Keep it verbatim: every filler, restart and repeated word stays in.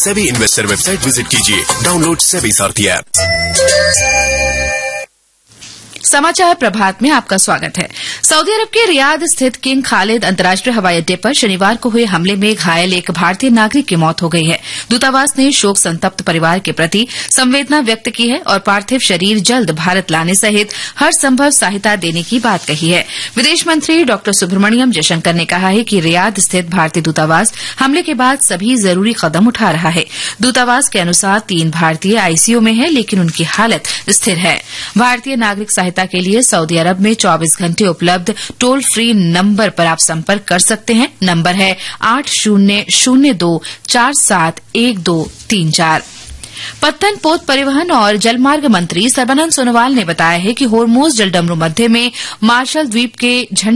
SEBI investor website visit कीजिए। Download SEBI सारथी app. समाचार प्रभात में आपका स्वागत है। सऊदी अरब के रियाद स्थित किंग खालिद अंतर्राष्ट्रीय हवाई अड्डे पर शनिवार को हुए हमले में घायल एक भारतीय नागरिक की मौत हो गई है। दूतावास ने शोक संतप्त परिवार के प्रति संवेदना व्यक्त की है और पार्थिव शरीर जल्द भारत लाने सहित हर संभव सहायता देने की बात कही है। विदेश मंत्री डॉ सुब्रमण्यम जयशंकर ने कहा है कि रियाद स्थित भारतीय दूतावास हमले के बाद सभी जरूरी कदम उठा रहा है। दूतावास के अनुसार तीन भारतीय आईसीयू में हैं, लेकिन उनकी हालत स्थिर है। भारतीय नागरिक सहायता के लिए सऊदी अरब में चौबीस घंटे उपलब्ध टोल फ्री नंबर पर आप संपर्क कर सकते हैं। नंबर है आठ शून्य शून्य दो चार सात एक दो तीन चार। पत्तन, पोत परिवहन और जलमार्ग मंत्री सर्बानंद सोनोवाल ने बताया है कि होर्मुज जलडमरू मध्य में मार्शल द्वीप के